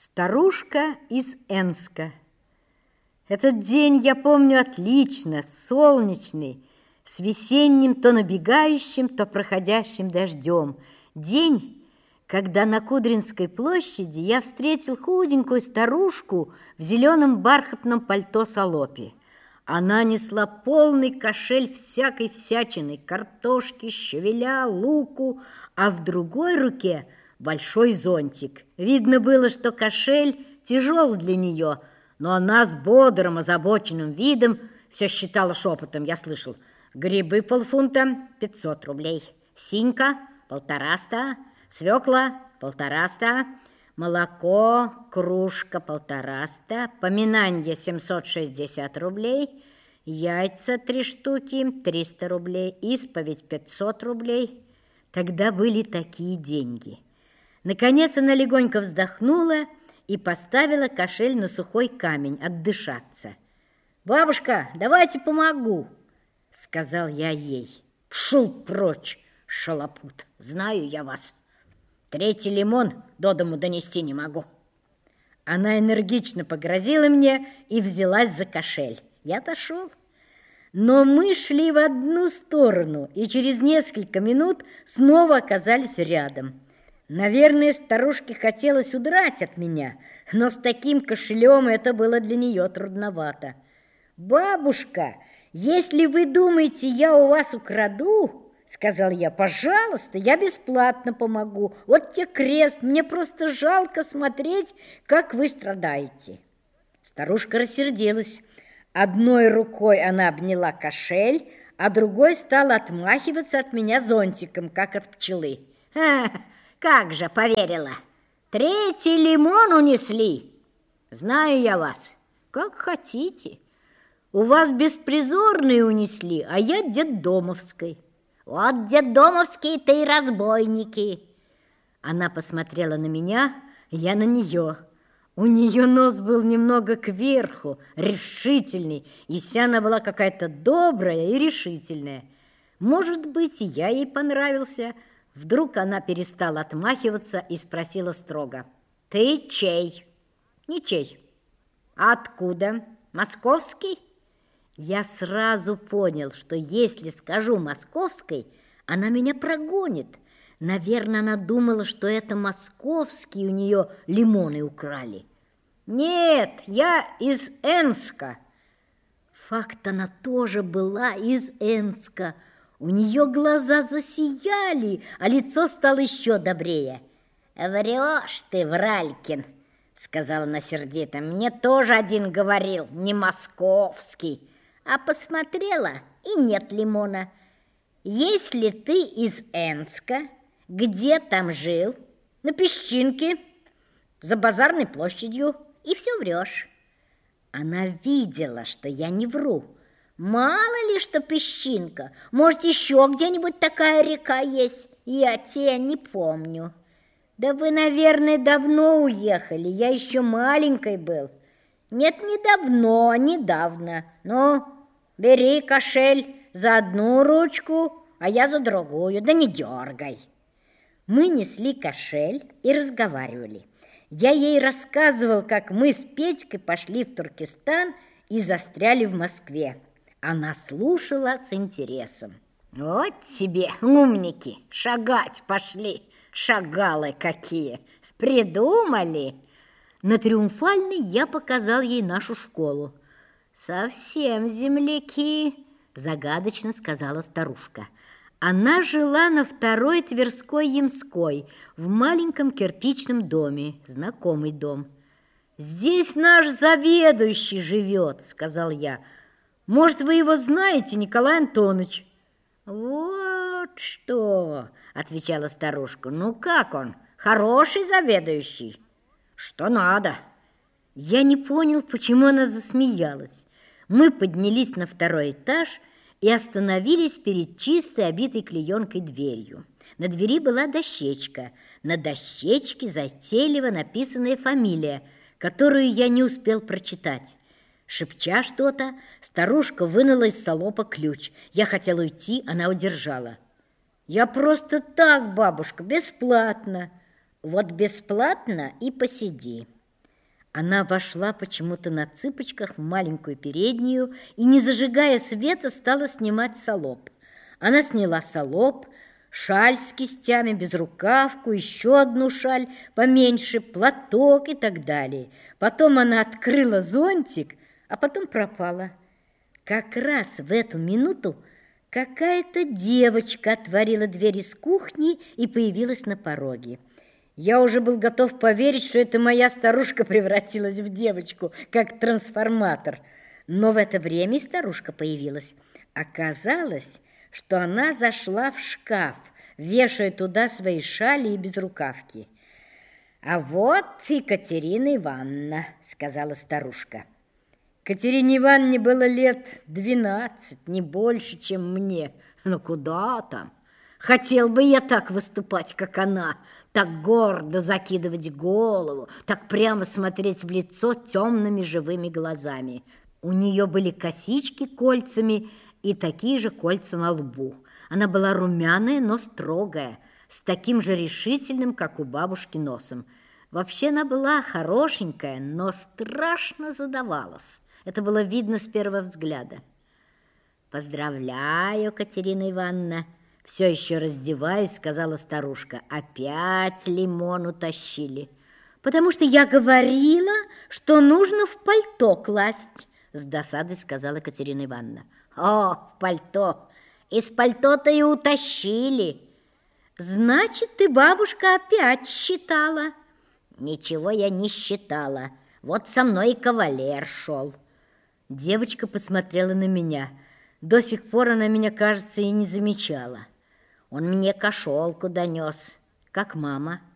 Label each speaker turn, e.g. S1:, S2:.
S1: Старушка из Энска. Этот день я помню отлично, солнечный, с весенним то набегающим, то проходящим дождем. День, когда на Кудринской площади я встретил худенькую старушку в зеленом бархатном пальто салопи. Она несла полный кошель всякой всячины, картошки, щавеля, луку, а в другой руке большой зонтик. Видно было, что кошель тяжел для нее, но она с бодрым, озабоченным видом все считала шепотом. Я слышал: грибы полфунта, 500 рублей, синька, 150, свекла, 150, молоко, кружка, 150, поминанье, 760 рублей, яйца 3 штуки, 300 рублей, исповедь, 500 рублей. Тогда были такие деньги. Наконец она легонько вздохнула и поставила кошель на сухой камень отдышаться. «Бабушка, давайте помогу», — сказал я ей. «Пшел прочь, шалопут, знаю я вас. 3-й лимон до дому донести не могу». Она энергично погрозила мне и взялась за кошель. Я отошел. Но мы шли в одну сторону и через несколько минут снова оказались рядом. Наверное, старушке хотелось удрать от меня, но с таким кошелем это было для нее трудновато. «Бабушка, если вы думаете, я у вас украду, — сказал я, — пожалуйста, я бесплатно помогу. Вот те крест, мне просто жалко смотреть, как вы страдаете». Старушка рассердилась. Одной рукой она обняла кошель, а другой стала отмахиваться от меня зонтиком, как от пчелы. Как же поверила! 3-й лимон унесли. Знаю я вас, как хотите. У вас беспризорные унесли, а я детдомовской. Вот детдомовские-то и разбойники. Она посмотрела на меня, я на нее. У нее нос был немного кверху, решительный, и вся она была какая-то добрая и решительная. Может быть, и я ей понравился. Вдруг она перестала отмахиваться и спросила строго: «Ты чей?» «Ничей». «Откуда? Московский?» Я сразу понял, что если скажу «московской», она меня прогонит. Наверное, она думала, что это московские у нее лимоны украли. «Нет, я из Энска». Факт, она тоже была из Энска. У нее глаза засияли, а лицо стало еще добрее. «Врешь ты, Вралькин», — сказала она сердито. «Мне тоже один говорил, не московский, а посмотрела, и нет лимона. Если ты из Энска, где там жил? На Песчинке, за базарной площадью, и все врешь». Она видела, что я не вру. Мало ли, что Песчинка, может, еще где-нибудь такая река есть, я тебя не помню. Да вы, наверное, давно уехали, я еще маленькой был. Нет, не давно, а недавно. Ну, бери кошель за одну ручку, а я за другую, да не дергай. Мы несли кошель и разговаривали. Я ей рассказывал, как мы с Петькой пошли в Туркестан и застряли в Москве. Она слушала с интересом. «Вот тебе, умники, шагать пошли, шагалы какие, придумали!» На Триумфальной я показал ей нашу школу. «Совсем земляки», — загадочно сказала старушка. Она жила на 2-й Тверской Ямской, в маленьком кирпичном доме, знакомый дом. «Здесь наш заведующий живет», — сказал я. «Может, вы его знаете, Николай Антонович?» «Вот что», — отвечала старушка. «Ну как он? Хороший заведующий?» «Что надо?» Я не понял, почему она засмеялась. Мы поднялись на 2-й этаж и остановились перед чистой, обитой клеенкой дверью. На двери была дощечка. На дощечке затейливо написанная фамилия, которую я не успел прочитать. Шепча что-то, старушка вынула из салопа ключ. Я хотел уйти, она удержала. «Я просто так, бабушка, бесплатно». «Вот бесплатно и посиди». Она вошла почему-то на цыпочках в маленькую переднюю и, не зажигая света, стала снимать салоп. Она сняла салоп, шаль с кистями, безрукавку, еще одну шаль поменьше, платок и так далее. Потом она открыла зонтик, а потом пропала. Как раз в эту минуту какая-то девочка отворила дверь из кухни и появилась на пороге. Я уже был готов поверить, что это моя старушка превратилась в девочку, как трансформатор. Но в это время и старушка появилась. Оказалось, что она зашла в шкаф, вешая туда свои шали и безрукавки. «А вот Екатерина Ивановна», — сказала старушка. Катерине Ивановне было лет 12, не больше, чем мне. Но куда там? Хотел бы я так выступать, как она, так гордо закидывать голову, так прямо смотреть в лицо темными живыми глазами. У нее были косички кольцами и такие же кольца на лбу. Она была румяная, но строгая, с таким же решительным, как у бабушки, носом. Вообще она была хорошенькая, но страшно задавалась. Это было видно с первого взгляда. «Поздравляю, Катерина Ивановна!» Все еще раздеваясь, сказала старушка. «Опять лимон утащили». «Потому что я говорила, что нужно в пальто класть», с досадой сказала Катерина Ивановна. «О, в пальто! Из пальто-то и утащили». «Значит, ты, бабушка, опять считала?» «Ничего я не считала. Вот со мной и кавалер шел». Девочка посмотрела на меня. До сих пор она меня, кажется, и не замечала. Он мне кошелку донес, как мама.